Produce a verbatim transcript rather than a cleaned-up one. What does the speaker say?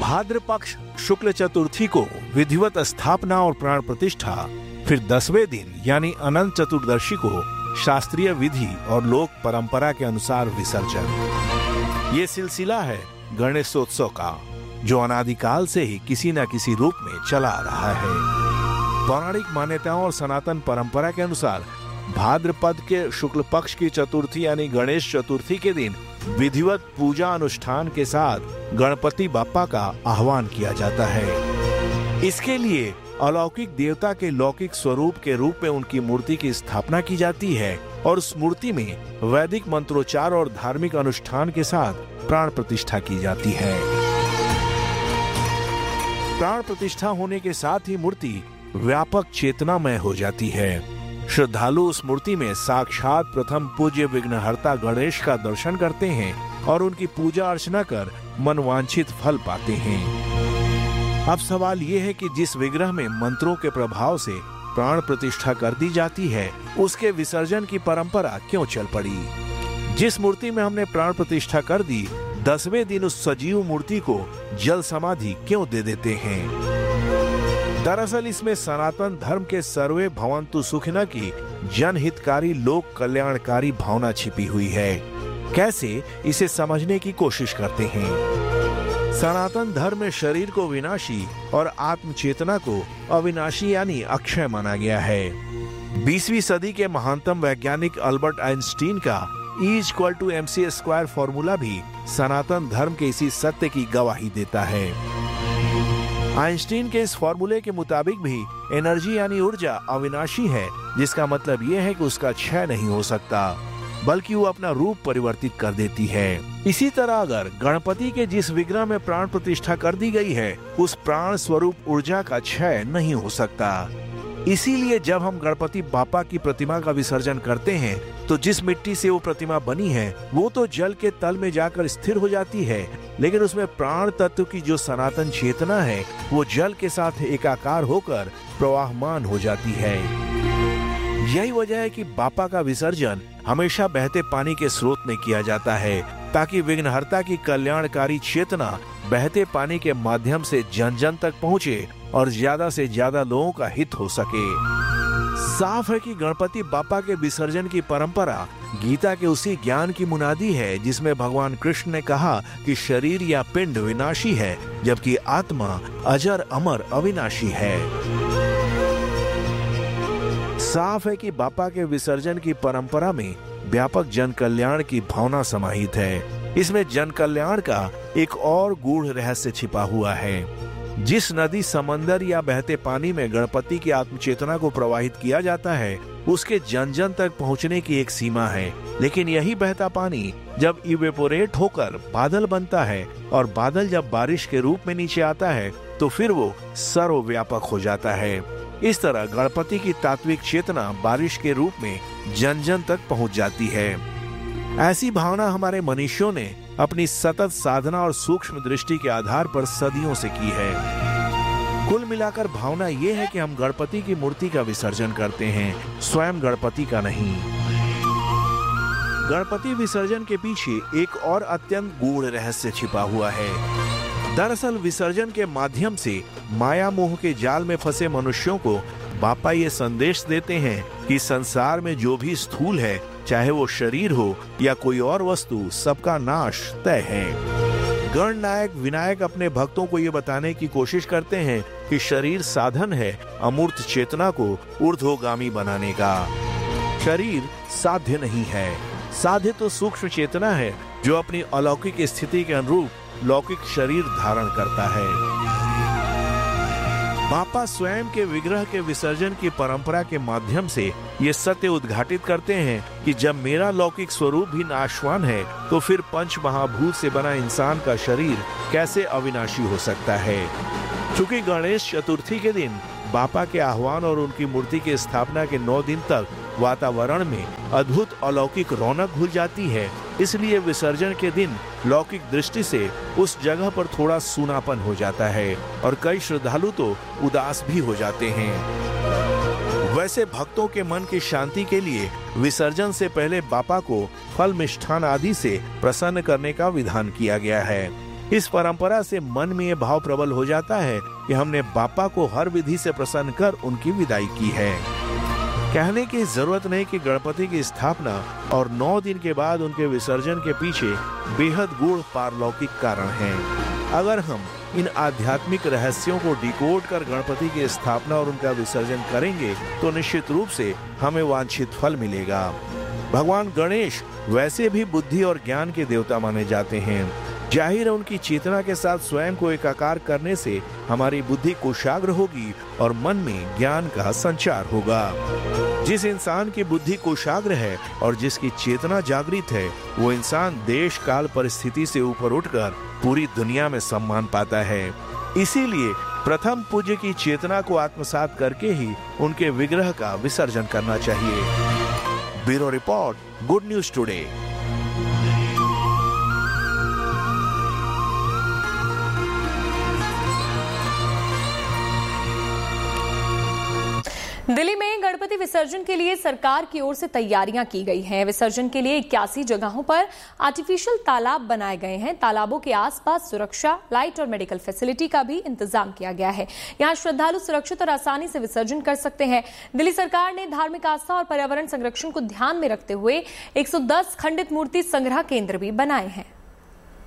भाद्र पक्ष शुक्ल चतुर्थी को विधिवत स्थापना और प्राण प्रतिष्ठा, फिर दसवें दिन यानी अनंत चतुर्दशी को शास्त्रीय विधि और लोक परंपरा के अनुसार विसर्जन। ये सिलसिला है गणेशोत्सव का, जो अनादिकाल से ही किसी न किसी रूप में चला आ रहा है। पौराणिक मान्यताओं और सनातन परंपरा के अनुसार भाद्रपद के शुक्ल पक्ष की चतुर्थी यानी गणेश चतुर्थी के दिन विधिवत पूजा अनुष्ठान के साथ गणपति बाप्पा का आह्वान किया जाता है। इसके लिए अलौकिक देवता के लौकिक स्वरूप के रूप में उनकी मूर्ति की स्थापना की जाती है और उस मूर्ति में वैदिक मंत्रोच्चार और धार्मिक अनुष्ठान के साथ प्राण प्रतिष्ठा की जाती है। प्राण प्रतिष्ठा होने के साथ ही मूर्ति व्यापक चेतनामय हो जाती है। श्रद्धालु उस मूर्ति में साक्षात प्रथम पूज्य विघ्नहर्ता गणेश का दर्शन करते हैं और उनकी पूजा अर्चना कर मनवांछित फल पाते हैं। अब सवाल ये है कि जिस विग्रह में मंत्रों के प्रभाव से प्राण प्रतिष्ठा कर दी जाती है, उसके विसर्जन की परंपरा क्यों चल पड़ी? जिस मूर्ति में हमने प्राण प्रतिष्ठा कर दी, दसवें दिन उस सजीव मूर्ति को जल समाधि क्यों दे देते हैं? दरअसल इसमें सनातन धर्म के सर्वे भवन्तु सुखिनः की जनहितकारी लोक कल्याणकारी भावना छिपी हुई है। कैसे, इसे समझने की कोशिश करते हैं। सनातन धर्म में शरीर को विनाशी और आत्म चेतना को अविनाशी यानी अक्षय माना गया है। बीसवीं सदी के महानतम वैज्ञानिक अल्बर्ट आइंस्टीन का E equal to M C square formula भी सनातन धर्म के इसी सत्य की गवाही देता है। आइंस्टीन के इस फॉर्मूले के मुताबिक भी एनर्जी यानी ऊर्जा अविनाशी है, जिसका मतलब ये है कि उसका क्षय नहीं हो सकता, बल्कि वो अपना रूप परिवर्तित कर देती है। इसी तरह अगर गणपति के जिस विग्रह में प्राण प्रतिष्ठा कर दी गई है, उस प्राण स्वरूप ऊर्जा का क्षय नहीं हो सकता। इसीलिए जब हम गणपति बाप्पा की प्रतिमा का विसर्जन करते हैं, तो जिस मिट्टी से वो प्रतिमा बनी है, वो तो जल के तल में जाकर स्थिर हो जाती है, लेकिन उसमें प्राण तत्व की जो सनातन चेतना है, वो जल के साथ एकाकार होकर प्रवाहमान हो जाती है। यही वजह है कि बाप्पा का विसर्जन हमेशा बहते पानी के स्रोत में किया जाता है, ताकि विघ्नहर्ता की कल्याणकारी चेतना बहते पानी के माध्यम से जन जन तक पहुँचे और ज्यादा से ज्यादा लोगों का हित हो सके। साफ है कि गणपति बाप्पा के विसर्जन की परंपरा गीता के उसी ज्ञान की मुनादी है, जिसमें भगवान कृष्ण ने कहा कि शरीर या पिंड विनाशी है, जबकि आत्मा अजर अमर अविनाशी है। साफ है कि बाप्पा के विसर्जन की परंपरा में व्यापक जन कल्याण की भावना समाहित है। इसमें जन कल्याण का एक और गूढ़ रहस्य छिपा हुआ है। जिस नदी, समंदर या बहते पानी में गणपति की आत्मचेतना को प्रवाहित किया जाता है, उसके जन जन तक पहुंचने की एक सीमा है, लेकिन यही बहता पानी जब इवेपोरेट होकर बादल बनता है और बादल जब बारिश के रूप में नीचे आता है, तो फिर वो सर्वव्यापक हो जाता है। इस तरह गणपति की तात्विक चेतना बारिश के रूप में जन जन तक पहुंच जाती है। ऐसी भावना हमारे मनुष्यों ने अपनी सतत साधना और सूक्ष्म दृष्टि के आधार पर सदियों से की है। कुल मिलाकर भावना ये है कि हम गणपति की मूर्ति का विसर्जन करते हैं, स्वयं गणपति का नहीं। गणपति विसर्जन के पीछे एक और अत्यंत गूढ़ रहस्य छिपा हुआ है। दरअसल विसर्जन के माध्यम से माया मोह के जाल में फंसे मनुष्यों को बाप्पा ये संदेश देते हैं कि संसार में जो भी स्थूल है, चाहे वो शरीर हो या कोई और वस्तु, सबका नाश तय है। गणनायक विनायक अपने भक्तों को ये बताने की कोशिश करते हैं कि शरीर साधन है अमूर्त चेतना को ऊर्ध्वगामी बनाने का। शरीर साध्य नहीं है, साध्य तो सूक्ष्म चेतना है, जो अपनी अलौकिक स्थिति के अनुरूप लौकिक शरीर धारण करता है। बाप्पा स्वयं के विग्रह के विसर्जन की परंपरा के माध्यम से ये सत्य उद्घाटित करते हैं कि जब मेरा लौकिक स्वरूप भी नाशवान है, तो फिर पंच महाभूत से बना इंसान का शरीर कैसे अविनाशी हो सकता है। चूंकि गणेश चतुर्थी के दिन बाप्पा के आह्वान और उनकी मूर्ति की स्थापना के नौ दिन तक वातावरण में अद्भुत अलौकिक रौनक घुल जाती है, इसलिए विसर्जन के दिन लौकिक दृष्टि से उस जगह पर थोड़ा सूनापन हो जाता है और कई श्रद्धालु तो उदास भी हो जाते हैं। वैसे भक्तों के मन की शांति के लिए विसर्जन से पहले बाप्पा को फल मिष्ठान आदि से प्रसन्न करने का विधान किया गया है। इस परंपरा से मन में ये भाव प्रबल हो जाता है कि हमने बापा को हर विधि से प्रसन्न कर उनकी विदाई की है। कहने की जरूरत नहीं कि गणपति की स्थापना और नौ दिन के बाद उनके विसर्जन के पीछे बेहद गूढ़ पारलौकिक कारण हैं। अगर हम इन आध्यात्मिक रहस्यों को डिकोड कर गणपति की स्थापना और उनका विसर्जन करेंगे तो निश्चित रूप से हमें वांछित फल मिलेगा। भगवान गणेश वैसे भी बुद्धि और ज्ञान के देवता माने जाते हैं। जाहिर है उनकी चेतना के साथ स्वयं को एकाकार करने से हमारी बुद्धि कुशाग्र होगी और मन में ज्ञान का संचार होगा। जिस इंसान की बुद्धि कुशाग्र है और जिसकी चेतना जागृत है, वो इंसान देश काल परिस्थिति से ऊपर उठकर पूरी दुनिया में सम्मान पाता है। इसीलिए प्रथम पूज्य की चेतना को आत्मसात करके ही उनके विग्रह का विसर्जन करना चाहिए। Bureau report, good news today. Delhi में गणपति विसर्जन के लिए सरकार की ओर से तैयारियां की गई हैं। विसर्जन के लिए इक्यासी जगहों पर आर्टिफिशियल तालाब बनाए गए हैं। तालाबों के आसपास सुरक्षा, लाइट और मेडिकल फैसिलिटी का भी इंतजाम किया गया है। यहां श्रद्धालु सुरक्षित और आसानी से विसर्जन कर सकते हैं। दिल्ली सरकार ने धार्मिक आस्था और पर्यावरण संरक्षण को ध्यान में रखते हुए एक सौ दस खंडित मूर्ति संग्रह केंद्र भी बनाए हैं।